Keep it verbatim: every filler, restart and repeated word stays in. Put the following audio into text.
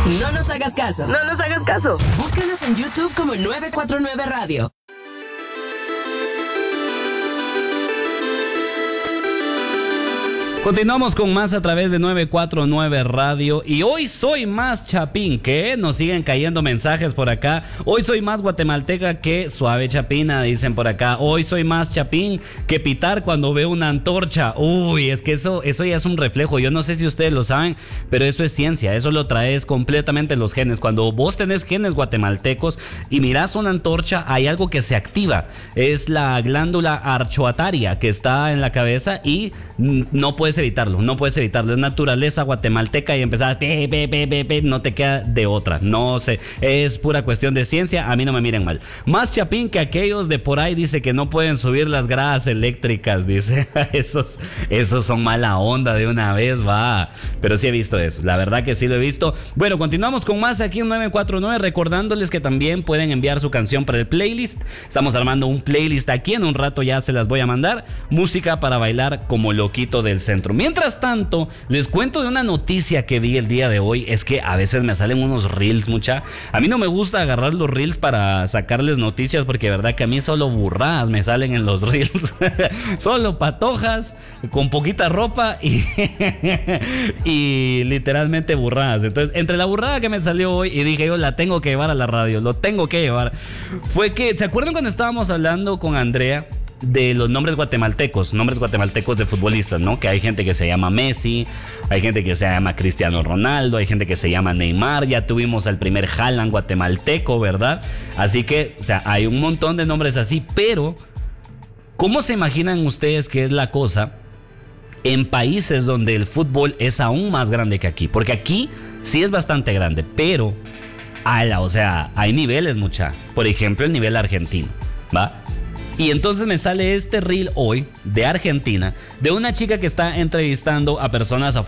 No nos hagas caso. No nos hagas caso. Búscanos en YouTube como nueve cuatro nueve Radio. Continuamos con más a través de nueve cuatro nueve Radio y hoy soy más chapín que nos siguen cayendo mensajes por acá. Hoy soy más guatemalteca que suave chapina, dicen por acá. Hoy soy más chapín que pitar cuando veo una antorcha. Uy, es que eso, eso ya es un reflejo. Yo no sé si ustedes lo saben, pero eso es ciencia. Eso lo traes completamente los genes. Cuando vos tenés genes guatemaltecos y mirás una antorcha, hay algo que se activa. Es la glándula archoataria que está en la cabeza y no puedes evitarlo, no puedes evitarlo, es naturaleza guatemalteca y empezar pe, pe, pe, pe, pe, no te queda de otra, no sé, es pura cuestión de ciencia, a mí no me miren mal. Más chapín que aquellos de por ahí, dice que no pueden subir las gradas eléctricas, dice, esos, esos son mala onda de una vez, va, pero sí he visto eso, la verdad que sí lo he visto. Bueno, continuamos con más aquí en nueve cuatro nueve, recordándoles que también pueden enviar su canción para el playlist, estamos armando un playlist aquí, en un rato ya se las voy a mandar, música para bailar como loquito del centro. Mientras tanto, les cuento de una noticia que vi el día de hoy. Es que a veces me salen unos reels, mucha. A mí no me gusta agarrar los reels para sacarles noticias, porque de verdad que a mí solo burradas me salen en los reels. Solo patojas con poquita ropa y, y literalmente burradas. Entonces, entre la burrada que me salió hoy y dije yo la tengo que llevar a la radio, lo tengo que llevar, fue que, ¿se acuerdan cuando estábamos hablando con Andrea de los nombres guatemaltecos, nombres guatemaltecos de futbolistas, ¿no? Que hay gente que se llama Messi, hay gente que se llama Cristiano Ronaldo, hay gente que se llama Neymar, ya tuvimos al primer Haaland guatemalteco, ¿verdad? Así que, o sea, hay un montón de nombres así, pero ¿cómo se imaginan ustedes que es la cosa en países donde el fútbol es aún más grande que aquí? Porque aquí sí es bastante grande, pero, ala, o sea, hay niveles, mucha. Por ejemplo, el nivel argentino, ¿va? Y entonces me sale este reel hoy de Argentina, de una chica que está entrevistando a personas